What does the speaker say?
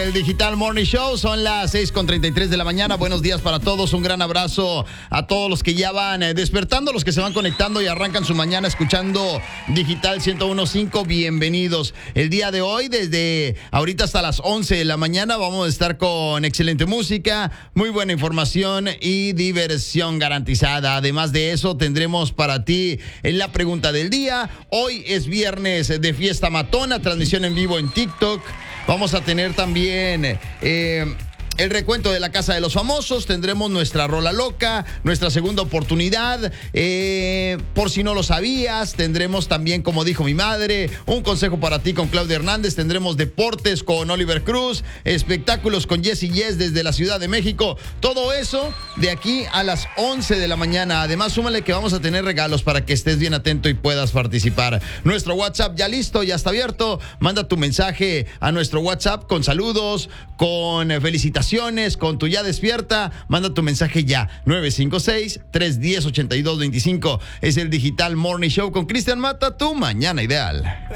el Digital Morning Show. Son las 6:33 de la mañana. Buenos días para todos. Un gran abrazo a todos los que ya van despertando, los que se van conectando y arrancan su mañana escuchando Digital 101.5. Bienvenidos. El día de hoy, desde ahorita hasta las 11 de la mañana, vamos a estar con excelente música, muy buena información y diversión garantizada. Además de eso, tendremos para ti la pregunta del día. Hoy es viernes de fiesta matona, transmisión en vivo en TikTok. Vamos a tener también el recuento de la Casa de los Famosos. Tendremos nuestra rola loca, nuestra segunda oportunidad. Por si no lo sabías, tendremos también, como dijo mi madre, un consejo para ti con Claudia Hernández. Tendremos deportes con Oliver Cruz, espectáculos con Jessy Yes desde la Ciudad de México. Todo eso de aquí a las 11 de la mañana. Además, súmale que vamos a tener regalos para que estés bien atento y puedas participar. Nuestro WhatsApp ya listo, ya está abierto. Manda tu mensaje a nuestro WhatsApp con saludos, con felicitaciones, con tu ya despierta. Manda tu mensaje ya. 956-310-8225. Es el Digital Morning Show con Cristian Mata, tu mañana ideal.